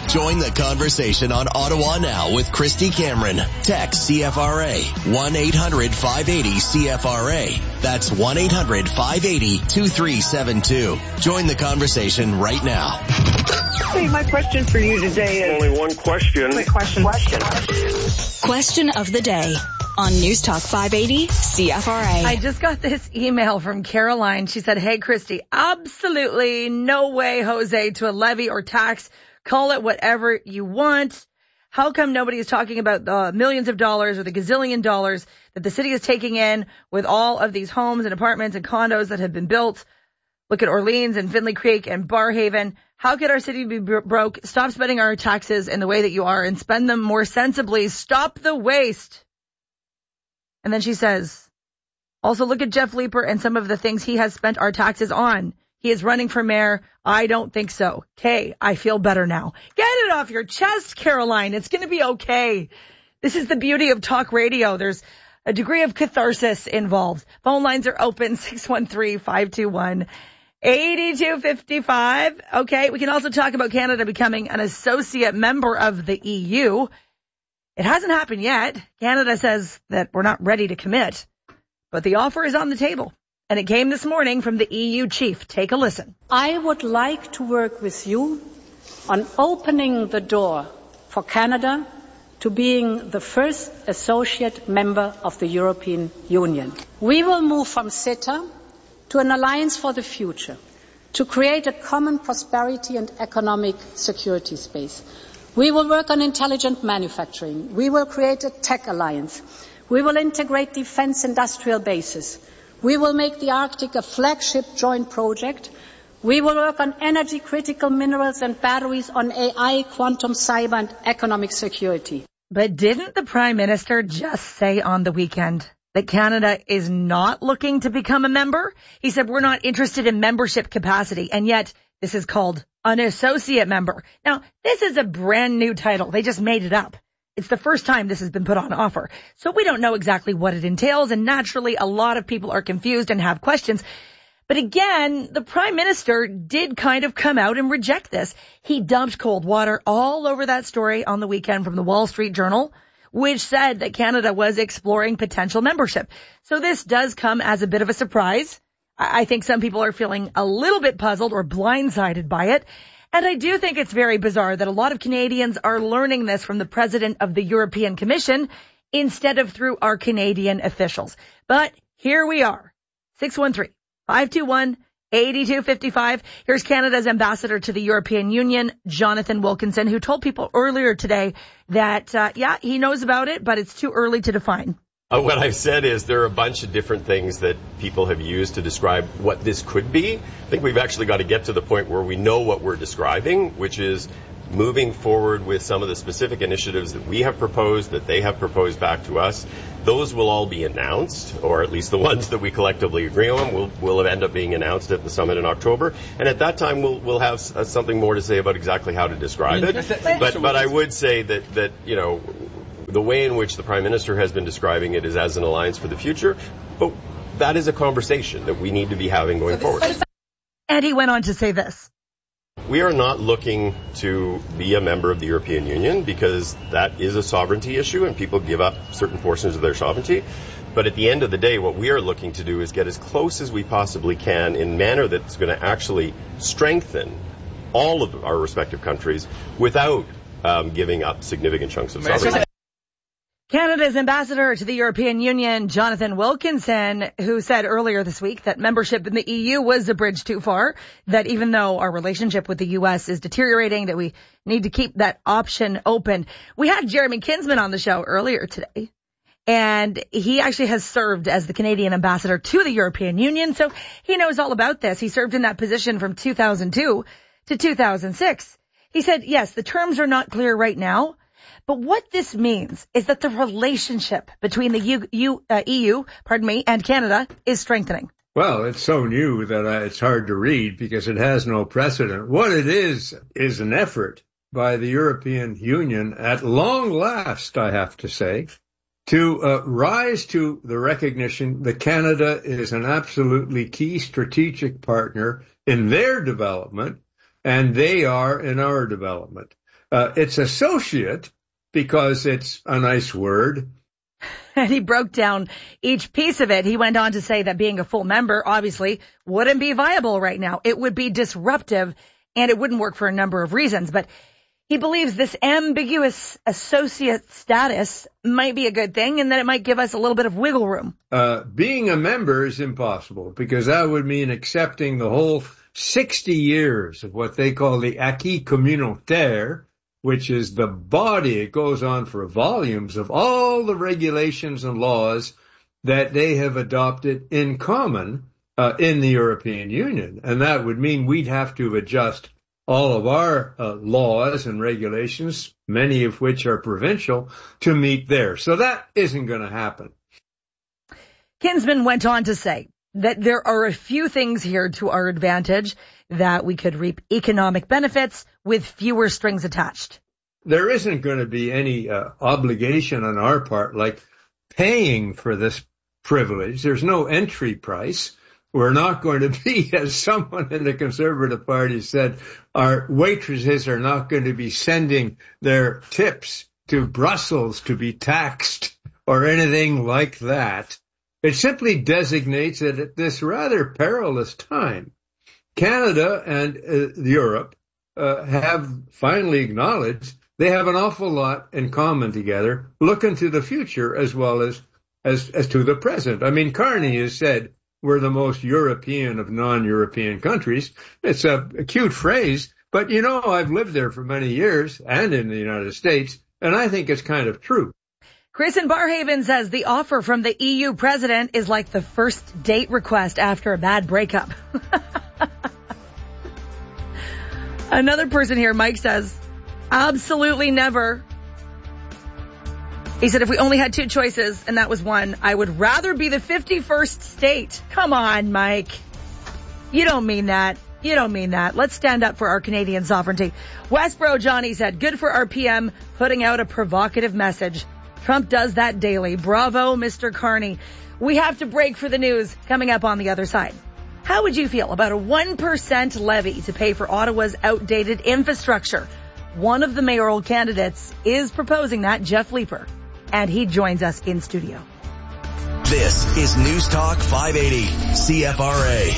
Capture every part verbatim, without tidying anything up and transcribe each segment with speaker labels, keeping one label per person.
Speaker 1: Join the conversation on Ottawa Now with Christy Cameron. Text C F R A one eight hundred five eighty C F R A. That's one eight hundred five eighty two three seven two. Join the conversation right now.
Speaker 2: Hey, my question for you today is...
Speaker 3: Only one question.
Speaker 2: Quick question. Question.
Speaker 4: Question of the day on News Talk five eighty C F R A.
Speaker 5: I just got this email from Caroline. She said, hey, Christy, absolutely no way, Jose, to a levy or tax. Call it whatever you want. How come nobody is talking about the millions of dollars or the gazillion dollars that the city is taking in with all of these homes and apartments and condos that have been built? Look at Orleans and Findlay Creek and Barrhaven. How could our city be broke? Stop spending our taxes in the way that you are and spend them more sensibly. Stop the waste. And then she says, also look at Jeff Leeper and some of the things he has spent our taxes on. He is running for mayor. I don't think so. Okay, I feel better now. Get it off your chest, Caroline. It's going to be okay. This is the beauty of talk radio. There's a degree of catharsis involved. Phone lines are open, six one three, five two one, eight two five five. Okay, we can also talk about Canada becoming an associate member of the E U. It hasn't happened yet. Canada says that we're not ready to commit, but the offer is on the table. And it came this morning from the E U chief. Take a listen.
Speaker 6: I would like to work with you on opening the door for Canada to being the first associate member of the European Union. We will move from CETA to an alliance for the future, to create a common prosperity and economic security space. We will work on intelligent manufacturing. We will create a tech alliance. We will integrate defense industrial bases. We will make the Arctic a flagship joint project. We will work on energy critical minerals and batteries, on A I, quantum, cyber and economic security.
Speaker 5: But didn't the Prime Minister just say on the weekend that Canada is not looking to become a member? He said we're not interested in membership capacity, and yet this is called an associate member. Now, this is a brand new title. They just made it up. It's the first time this has been put on offer. So we don't know exactly what it entails, and naturally a lot of people are confused and have questions. But again, the Prime Minister did kind of come out and reject this. He dumped cold water all over that story on the weekend from the Wall Street Journal, which said that Canada was exploring potential membership. So this does come as a bit of a surprise. I think some people are feeling a little bit puzzled or blindsided by it. And I do think it's very bizarre that a lot of Canadians are learning this from the president of the European Commission instead of through our Canadian officials. But here we are, six one three, five two one, eight two five five. Here's Canada's ambassador to the European Union, Jonathan Wilkinson, who told people earlier today that, uh, yeah, he knows about it, but it's too early to define.
Speaker 3: Uh, what I've said is there are a bunch of different things that people have used to describe what this could be. I think we've actually got to get to the point where we know what we're describing, which is moving forward with some of the specific initiatives that we have proposed, that they have proposed back to us. Those will all be announced, or at least the ones that we collectively agree on will will end up being announced at the summit in October. And at that time, we'll we'll have something more to say about exactly how to describe it. But but I would say that that you know. The way in which the Prime Minister has been describing it is as an alliance for the future, but that is a conversation that we need to be having going forward.
Speaker 5: And he went on to say this.
Speaker 3: We are not looking to be a member of the European Union because that is a sovereignty issue and people give up certain portions of their sovereignty. But at the end of the day, what we are looking to do is get as close as we possibly can in a manner that's going to actually strengthen all of our respective countries without um, giving up significant chunks of sovereignty.
Speaker 5: Canada's ambassador to the European Union, Jonathan Wilkinson, who said earlier this week that membership in the E U was a bridge too far, that even though our relationship with the U S is deteriorating, that we need to keep that option open. We had Jeremy Kinsman on the show earlier today, and he actually has served as the Canadian ambassador to the European Union, so he knows all about this. He served in that position from two thousand two to two thousand six. He said, yes, the terms are not clear right now, but what this means is that the relationship between the U, U, uh, E U, pardon me, and Canada is strengthening.
Speaker 7: Well, it's so new that uh, it's hard to read because it has no precedent. What it is, is an effort by the European Union at long last, I have to say, to uh, rise to the recognition that Canada is an absolutely key strategic partner in their development, and they are in our development. Uh, it's associate because it's a nice word.
Speaker 5: And he broke down each piece of it. He went on to say that being a full member obviously wouldn't be viable right now. It would be disruptive and it wouldn't work for a number of reasons. But he believes this ambiguous associate status might be a good thing and that it might give us a little bit of wiggle room.
Speaker 7: Uh, being a member is impossible because that would mean accepting the whole sixty years of what they call the acquis communautaire, which is the body. It goes on for volumes of all the regulations and laws that they have adopted in common uh, in the European Union. And that would mean we'd have to adjust all of our uh, laws and regulations, many of which are provincial, to meet theirs. So that isn't going to happen.
Speaker 5: Kinsman went on to say that there are a few things here to our advantage, that we could reap economic benefits with fewer strings attached.
Speaker 7: There isn't going to be any uh, obligation on our part, like paying for this privilege. There's no entry price. We're not going to be, as someone in the Conservative Party said, our waitresses are not going to be sending their tips to Brussels to be taxed or anything like that. It simply designates that at this rather perilous time, Canada and uh, Europe uh, have finally acknowledged they have an awful lot in common together, looking to the future as well as, as, as to the present. I mean, Carney has said we're the most European of non-European countries. It's a, a cute phrase, but you know, I've lived there for many years and in the United States, and I think it's kind of true.
Speaker 5: Chris in Barhaven says the offer from the E U president is like the first date request after a bad breakup. Another person here, Mike, says, absolutely never. He said, if we only had two choices, and that was one, I would rather be the fifty-first state. Come on, Mike. You don't mean that. You don't mean that. Let's stand up for our Canadian sovereignty. Westboro Johnny said, good for our P M putting out a provocative message. Trump does that daily. Bravo, Mister Carney. We have to break for the news coming up on the other side. How would you feel about a one percent levy to pay for Ottawa's outdated infrastructure? One of the mayoral candidates is proposing that, Jeff Leeper, and he joins us in studio.
Speaker 1: This is News Talk five eighty C F R A.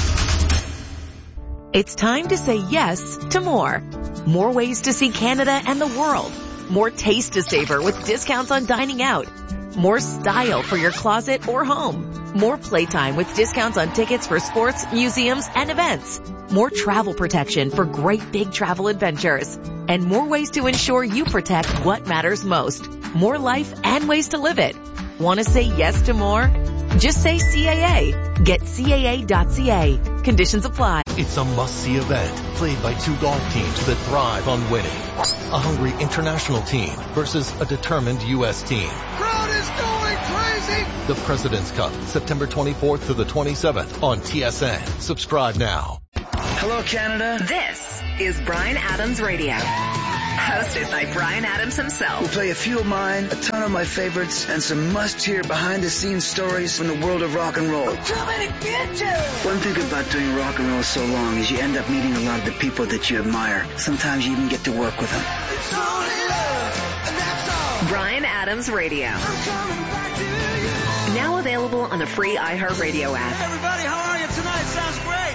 Speaker 8: It's time to say yes to more. More ways to see Canada and the world. More taste to savor with discounts on dining out. More style for your closet or home. More playtime with discounts on tickets for sports, museums, and events. More travel protection for great big travel adventures. And more ways to ensure you protect what matters most. More life and ways to live it. Want to say yes to more? Just say C A A. Get C A A dot C A. Conditions apply.
Speaker 9: It's a must-see event played by two golf teams that thrive on winning. A hungry international team versus a determined U S team.
Speaker 10: Crowd is going crazy!
Speaker 9: The President's Cup, September twenty-fourth to the twenty-seventh on T S N. Subscribe now.
Speaker 10: Hello, Canada.
Speaker 11: This is Bryan Adams Radio. Hosted by Bryan Adams himself.
Speaker 10: We'll play a few of mine, a ton of my favorites, and some must-hear behind-the-scenes stories from the world of rock and roll.
Speaker 11: I'm coming to get you!
Speaker 10: One thing about doing rock and roll so long is you end up meeting a lot of the people that you admire. Sometimes you even get to work with them.
Speaker 11: It's only love, and that's all. Bryan Adams Radio. I'm coming back to you. Now available on the free iHeartRadio app.
Speaker 10: Hey everybody, how are you tonight? Sounds great.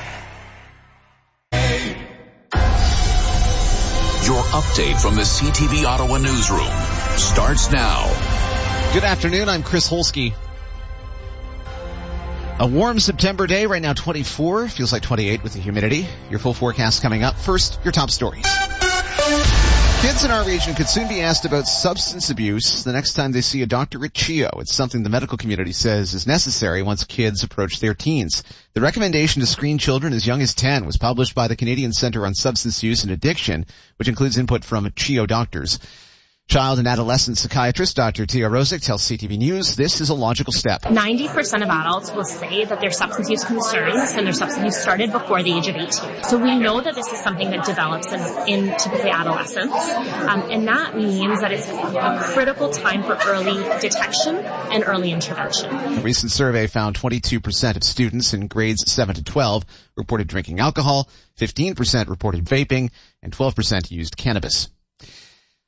Speaker 12: Your update from the C T V Ottawa newsroom starts now.
Speaker 13: Good afternoon. I'm Chris Holsky. A warm September day, right now twenty-four, feels like twenty-eight with the humidity. Your full forecast coming up. First, your top stories. Kids in our region could soon be asked about substance abuse the next time they see a doctor at CHEO. It's something the medical community says is necessary once kids approach their teens. The recommendation to screen children as young as ten was published by the Canadian Centre on Substance Use and Addiction, which includes input from CHEO doctors. Child and adolescent psychiatrist Doctor Tia Rosick tells C T V News this is a logical step.
Speaker 14: ninety percent of adults will say that their substance use concerns and their substance use started before the age of eighteen. So we know that this is something that develops in, in typically adolescence. Um, and that means that it's a critical time for early detection and early intervention.
Speaker 13: A recent survey found twenty-two percent of students in grades seven to twelve reported drinking alcohol, fifteen percent reported vaping, and twelve percent used cannabis.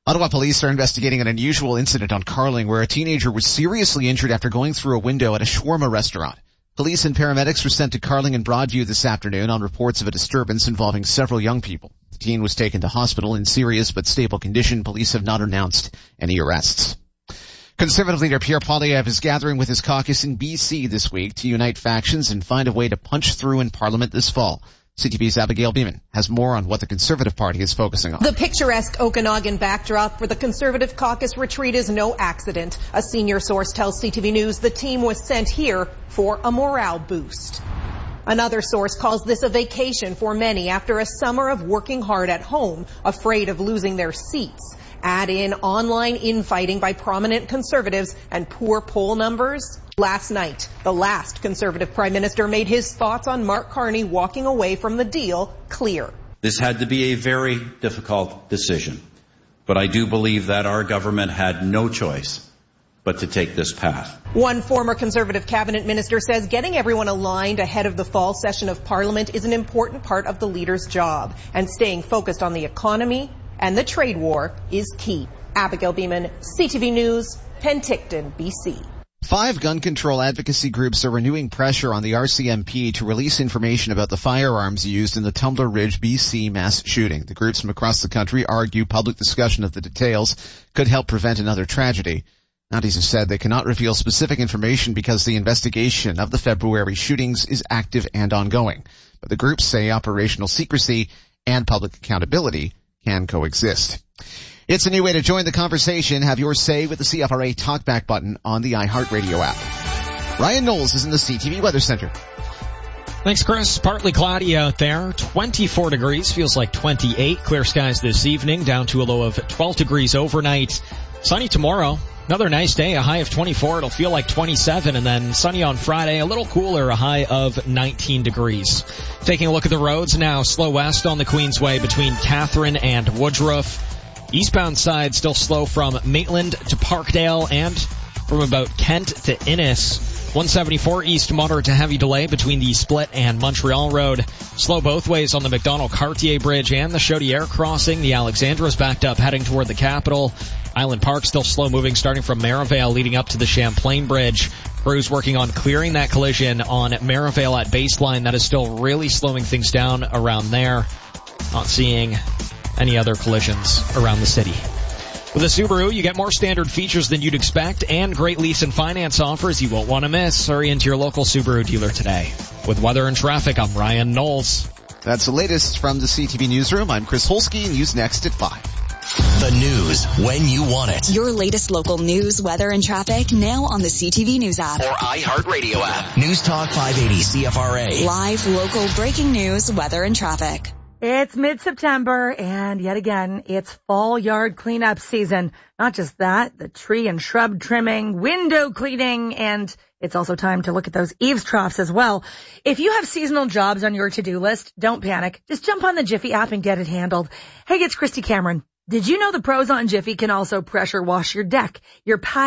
Speaker 13: Ottawa police are investigating an unusual incident on Carling where a teenager was seriously injured after going through a window at a shawarma restaurant. Police and paramedics were sent to Carling and Broadview this afternoon on reports of a disturbance involving several young people. The teen was taken to hospital in serious but stable condition. Police have not announced any arrests. Conservative leader Pierre Poilievre is gathering with his caucus in B C this week to unite factions and find a way to punch through in Parliament this fall. C T V's Abigail Beeman has more on what the Conservative Party is focusing on.
Speaker 15: The picturesque Okanagan backdrop for the Conservative caucus retreat is no accident. A senior source tells C T V News the team was sent here for a morale boost. Another source calls this a vacation for many after a summer of working hard at home, afraid of losing their seats. Add in online infighting by prominent Conservatives and poor poll numbers. Last night, the last Conservative Prime Minister made his thoughts on Mark Carney walking away from the deal clear.
Speaker 16: This had to be a very difficult decision, but I do believe that our government had no choice but to take this path.
Speaker 15: One former Conservative cabinet minister says getting everyone aligned ahead of the fall session of Parliament is an important part of the leader's job, and staying focused on the economy and the trade war is key. Abigail Beeman, C T V News, Penticton, B C.
Speaker 13: Five gun control advocacy groups are renewing pressure on the R C M P to release information about the firearms used in the Tumbler Ridge, B C mass shooting. The groups from across the country argue public discussion of the details could help prevent another tragedy. Mounties have said they cannot reveal specific information because the investigation of the February shootings is active and ongoing. But the groups say operational secrecy and public accountability can coexist. It's a new way to join the conversation. Have your say with the C F R A Talkback button on the iHeartRadio app. Ryan Knowles is in the C T V Weather Center.
Speaker 17: Thanks, Chris. Partly cloudy out there. twenty-four degrees, feels like twenty-eight. Clear skies this evening, down to a low of twelve degrees overnight. Sunny tomorrow. Another nice day, a high of twenty-four. It'll feel like twenty-seven, and then sunny on Friday, a little cooler, a high of nineteen degrees. Taking a look at the roads now, slow west on the Queensway between Catherine and Woodruff. Eastbound side still slow from Maitland to Parkdale and from about Kent to Innis. one seventy-four east, moderate to heavy delay between the Split and Montreal Road. Slow both ways on the McDonald-Cartier Bridge and the Chaudière crossing. The Alexandra's backed up heading toward the capital. Island Park still slow moving starting from Merivale leading up to the Champlain Bridge. Crews working on clearing that collision on Merivale at Baseline. That is still really slowing things down around there. Not seeing any other collisions around the city. With a Subaru, you get more standard features than you'd expect and great lease and finance offers you won't want to miss. Hurry into your local Subaru dealer today. With weather and traffic, I'm Ryan Knowles.
Speaker 13: That's the latest from the C T V Newsroom. I'm Chris Holsky. News next at five.
Speaker 1: The news when you want it.
Speaker 4: Your latest local news, weather, and traffic now on the C T V News app.
Speaker 1: Or iHeartRadio app. News Talk five eighty C F R A.
Speaker 4: Live, local, breaking news, weather, and traffic.
Speaker 5: It's mid-September, and yet again, it's fall yard cleanup season. Not just that, the tree and shrub trimming, window cleaning, and it's also time to look at those eaves troughs as well. If you have seasonal jobs on your to-do list, don't panic. Just jump on the Jiffy app and get it handled. Hey, it's Christy Cameron. Did you know the pros on Jiffy can also pressure wash your deck, your patio,